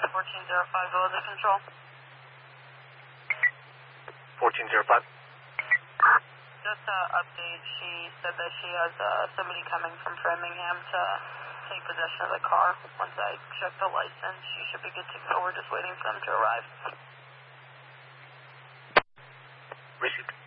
1405, go to control. 1405. Just update, she said that she has somebody coming from Framingham to take possession of the car. Once I check the license, she should be good to go. We're just waiting for them to arrive. Received.